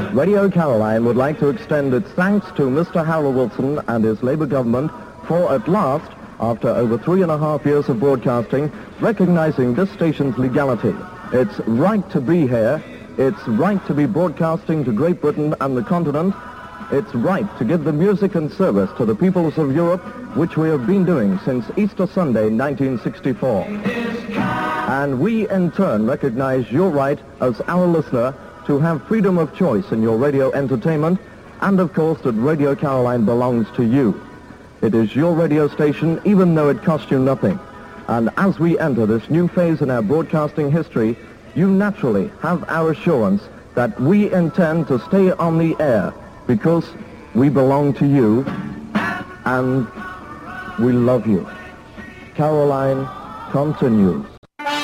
Radio Caroline would like to extend its thanks to Mr. Harold Wilson and his Labour government for at last, after over 3.5 years of broadcasting, recognizing this station's legality. It's right to be here. It's right to be broadcasting to Great Britain and the continent. It's right to give the music and service to the peoples of Europe, which we have been doing since Easter Sunday, 1964. And we, in turn, recognize your right as our listener to have freedom of choice in your radio entertainment, and of course that Radio Caroline belongs to you. It is your radio station, even though it costs you nothing. And as we enter this new phase in our broadcasting history, you naturally have our assurance that we intend to stay on the air because we belong to you and we love you. Caroline continues.